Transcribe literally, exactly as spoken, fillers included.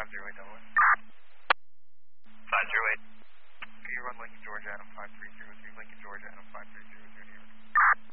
zero eight Delaware. five zero eight. You run Lincoln, Georgia, Adam five three zero zero, Lincoln, Georgia, Adam five three zero zero, New York.